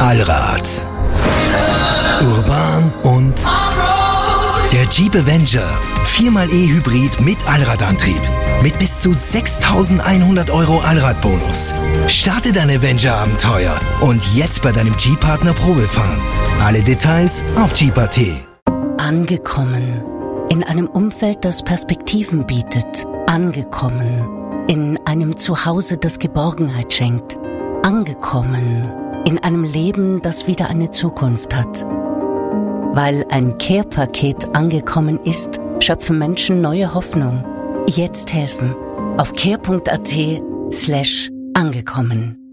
Allrad. Urban und der Jeep Avenger. 4xe Hybrid mit Allradantrieb. Mit bis zu 6.100 € Allradbonus. Starte dein Avenger-Abenteuer und jetzt bei deinem Jeep-Partner Probefahren. Alle Details auf Jeep.at. Angekommen. In einem Umfeld, das Perspektiven bietet. Angekommen. In einem Zuhause, das Geborgenheit schenkt. Angekommen. In einem Leben, das wieder eine Zukunft hat. Weil ein Care-Paket angekommen ist, schöpfen Menschen neue Hoffnung. Jetzt helfen. Auf care.at/angekommen.